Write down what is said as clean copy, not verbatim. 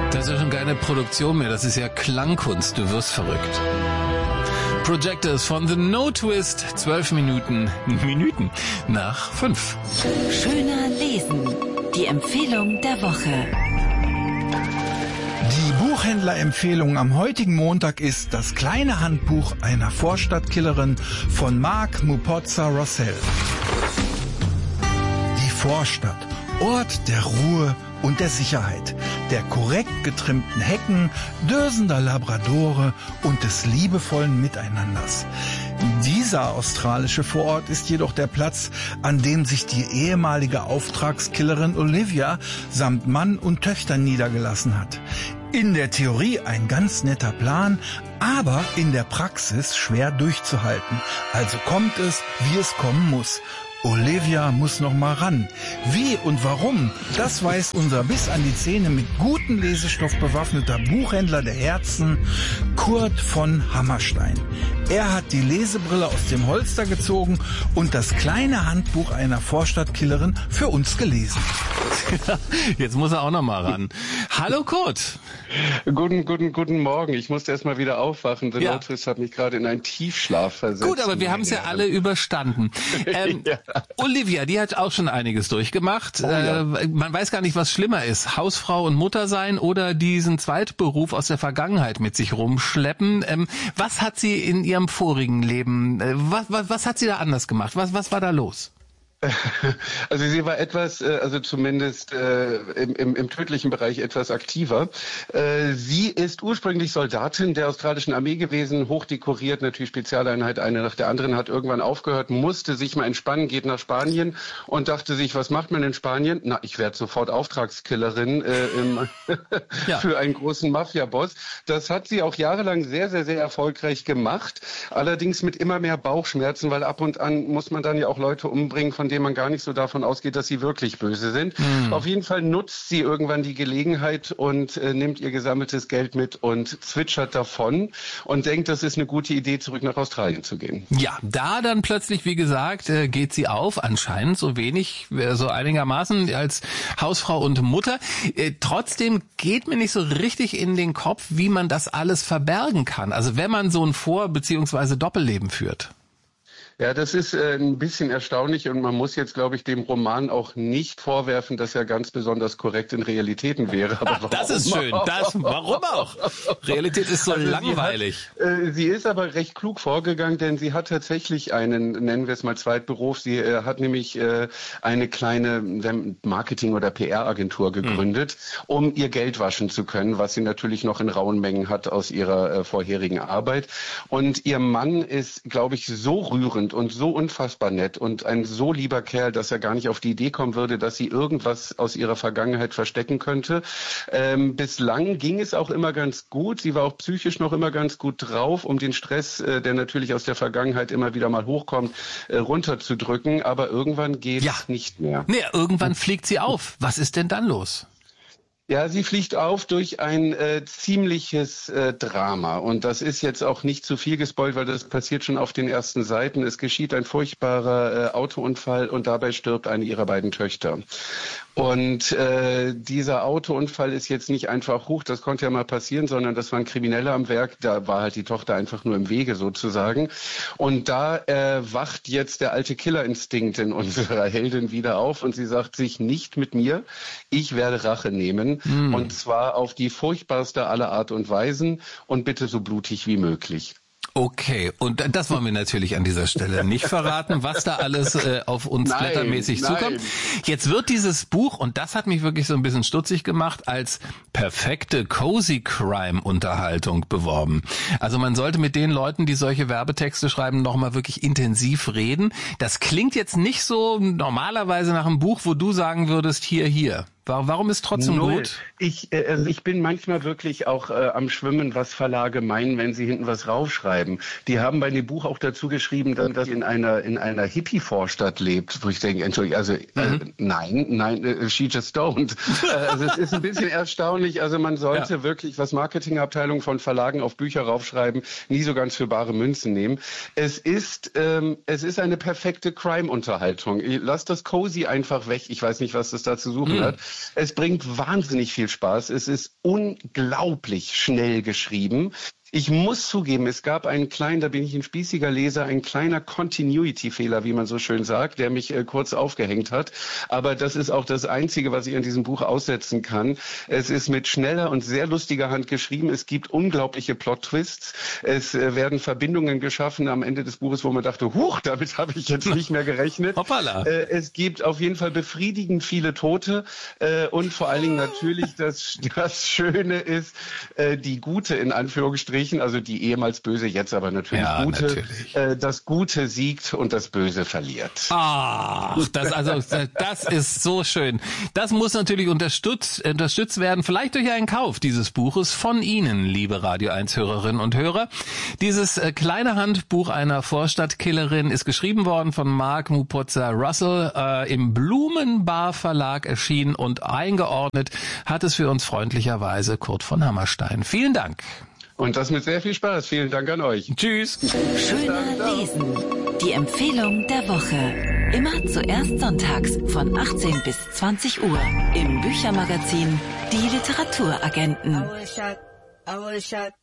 Das ist ja schon keine Produktion mehr, das ist ja Klangkunst, du wirst verrückt. Projectors von The No Twist, 12 Minuten nach 5. Schöner lesen, die Empfehlung der Woche. Die Buchhändlerempfehlung am heutigen Montag ist Das kleine Handbuch einer Vorstadtkillerin von Mark Mupotza-Rossell. Die Vorstadt, Ort der Ruhe und der Sicherheit, der korrekt getrimmten Hecken, dösender Labradore und des liebevollen Miteinanders. Dieser australische Vorort ist jedoch der Platz, an dem sich die ehemalige Auftragskillerin Olivia samt Mann und Töchtern niedergelassen hat. In der Theorie ein ganz netter Plan, aber in der Praxis schwer durchzuhalten. Also kommt es, wie es kommen muss. Olivia muss noch mal ran. Wie und warum, das weiß unser bis an die Zähne mit gutem Lesestoff bewaffneter Buchhändler der Herzen, Kurt von Hammerstein. Er hat die Lesebrille aus dem Holster gezogen und das kleine Handbuch einer Vorstadtkillerin für uns gelesen. Jetzt muss er auch noch mal ran. Hallo Kurt. Guten Morgen. Ich musste erst mal wieder aufwachen. The No Twist hat mich gerade in einen Tiefschlaf versetzt. Gut, aber wir haben es ja alle überstanden. Ja. Olivia, die hat auch schon einiges durchgemacht. Man weiß gar nicht, was schlimmer ist. Hausfrau und Mutter sein oder diesen Zweitberuf aus der Vergangenheit mit sich rumschleppen. Was hat sie in ihrem vorigen Leben, was hat sie da anders gemacht? Was war da los? Also sie war etwas, also zumindest im tödlichen Bereich etwas aktiver. Sie ist ursprünglich Soldatin der australischen Armee gewesen, hochdekoriert, natürlich Spezialeinheit, eine nach der anderen, hat irgendwann aufgehört, musste sich mal entspannen, geht nach Spanien und dachte sich, was macht man in Spanien? Na, ich werde sofort Auftragskillerin für einen großen Mafia-Boss. Das hat sie auch jahrelang sehr, sehr, sehr erfolgreich gemacht, allerdings mit immer mehr Bauchschmerzen, weil ab und an muss man dann ja auch Leute umbringen, von denen man gar nicht so davon ausgeht, dass sie wirklich böse sind. Auf jeden Fall nutzt sie irgendwann die Gelegenheit und nimmt ihr gesammeltes Geld mit und zwitschert davon und denkt, das ist eine gute Idee, zurück nach Australien zu gehen. Ja, da dann plötzlich, wie gesagt, geht sie auf, anscheinend so wenig, so einigermaßen als Hausfrau und Mutter. Trotzdem geht mir nicht so richtig in den Kopf, wie man das alles verbergen kann. Also wenn man so ein Vor- bzw. Doppelleben führt. Ja, das ist ein bisschen erstaunlich und man muss jetzt, glaube ich, dem Roman auch nicht vorwerfen, dass er ganz besonders korrekt in Realitäten wäre. Aber das ist schön. Warum auch? Realität ist so langweilig. Sie ist aber recht klug vorgegangen, denn sie hat tatsächlich einen, nennen wir es mal Zweitberuf. Sie hat nämlich eine kleine Marketing- oder PR-Agentur gegründet, um ihr Geld waschen zu können, was sie natürlich noch in rauen Mengen hat aus ihrer vorherigen Arbeit. Und ihr Mann ist, glaube ich, so rührend und so unfassbar nett und ein so lieber Kerl, dass er gar nicht auf die Idee kommen würde, dass sie irgendwas aus ihrer Vergangenheit verstecken könnte. Bislang ging es auch immer ganz gut. Sie war auch psychisch noch immer ganz gut drauf, um den Stress, der natürlich aus der Vergangenheit immer wieder mal hochkommt, runterzudrücken. Aber irgendwann geht es nicht mehr. Nee, irgendwann fliegt sie auf. Was ist denn dann los? Ja, sie fliegt auf durch ein ziemliches Drama. Und das ist jetzt auch nicht zu viel gespoilt, weil das passiert schon auf den ersten Seiten. Es geschieht ein furchtbarer Autounfall und dabei stirbt eine ihrer beiden Töchter. Und dieser Autounfall ist jetzt nicht einfach, das konnte ja mal passieren, sondern das waren Kriminelle am Werk. Da war halt die Tochter einfach nur im Wege sozusagen. Und da wacht jetzt der alte Killerinstinkt in unserer Heldin wieder auf und sie sagt sich, nicht mit mir, ich werde Rache nehmen. Und zwar auf die furchtbarste aller Art und Weisen und bitte so blutig wie möglich. Okay, und das wollen wir natürlich an dieser Stelle nicht verraten, was da alles auf uns klettermäßig zukommt. Jetzt wird dieses Buch, und das hat mich wirklich so ein bisschen stutzig gemacht, als perfekte Cozy Crime Unterhaltung beworben. Also man sollte mit den Leuten, die solche Werbetexte schreiben, nochmal wirklich intensiv reden. Das klingt jetzt nicht so normalerweise nach einem Buch, wo du sagen würdest, hier. Warum ist trotzdem gut? Ich bin manchmal wirklich auch am Schwimmen, was Verlage meinen, wenn sie hinten was raufschreiben. Die haben bei dem Buch auch dazu geschrieben, dass sie in einer Hippie-Vorstadt lebt, wo ich denke, nein, she just don't. Also es ist ein bisschen erstaunlich. Also man sollte wirklich, was Marketingabteilungen von Verlagen auf Bücher raufschreiben, nie so ganz für bare Münzen nehmen. Es ist eine perfekte Crime-Unterhaltung. Lass das Cozy einfach weg. Ich weiß nicht, was das da zu suchen hat. Es bringt wahnsinnig viel Spaß. Es ist unglaublich schnell geschrieben. Ich muss zugeben, es gab einen kleinen, da bin ich ein spießiger Leser, ein kleiner Continuity-Fehler, wie man so schön sagt, der mich kurz aufgehängt hat. Aber das ist auch das Einzige, was ich an diesem Buch aussetzen kann. Es ist mit schneller und sehr lustiger Hand geschrieben. Es gibt unglaubliche Plot-Twists. Es werden Verbindungen geschaffen am Ende des Buches, wo man dachte, huch, damit habe ich jetzt nicht mehr gerechnet. Hoppala. Es gibt auf jeden Fall befriedigend viele Tote. Und vor allen Dingen natürlich das Schöne ist, die Gute in Anführungsstrichen, also die ehemals Böse, jetzt aber natürlich Gute. Natürlich. Das Gute siegt und das Böse verliert. Ach, das ist so schön. Das muss natürlich unterstützt werden, vielleicht durch einen Kauf dieses Buches von Ihnen, liebe Radio 1 Hörerinnen und Hörer. Dieses kleine Handbuch einer Vorstadtkillerin ist geschrieben worden von Mark Mupotza Russell, im Blumenbar Verlag erschienen und eingeordnet hat es für uns freundlicherweise Kurt von Hammerstein. Vielen Dank. Und das mit sehr viel Spaß. Vielen Dank an euch. Tschüss. Schöner Lesen. Die Empfehlung der Woche. Immer zuerst sonntags von 18 bis 20 Uhr im Büchermagazin Die Literaturagenten.